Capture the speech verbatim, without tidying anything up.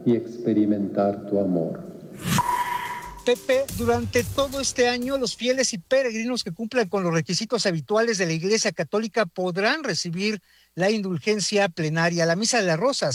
y experimentar tu amor. Pepe, durante todo este año, los fieles y peregrinos que cumplan con los requisitos habituales de la Iglesia Católica podrán recibir la indulgencia plenaria, la Misa de las Rosas.